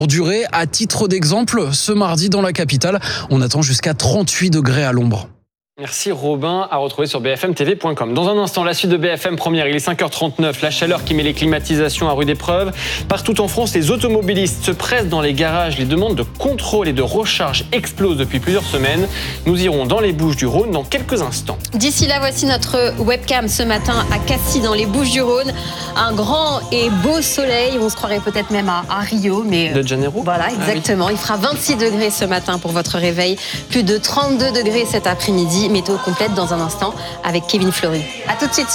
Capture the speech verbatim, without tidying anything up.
Pour durer, à titre d'exemple, ce mardi dans la capitale, on attend jusqu'à trente-huit degrés à l'ombre. Merci Robin, à retrouver sur b f m t v point com. Dans un instant, la suite de B F M Première, il est cinq heures trente-neuf, la chaleur qui met les climatisations à rude épreuve. Partout en France, les automobilistes se pressent dans les garages, les demandes de contrôle et de recharge explosent depuis plusieurs semaines. Nous irons dans les Bouches-du-Rhône dans quelques instants. D'ici là, voici notre webcam ce matin à Cassis dans les Bouches-du-Rhône. Un grand et beau soleil, on se croirait peut-être même à, à Rio. Mais de Janeiro. Voilà, exactement. Ah oui. Il fera vingt-six degrés ce matin pour votre réveil, plus de trente-deux degrés cet après-midi. Météo complète dans un instant avec Kevin Fleury. À tout de suite.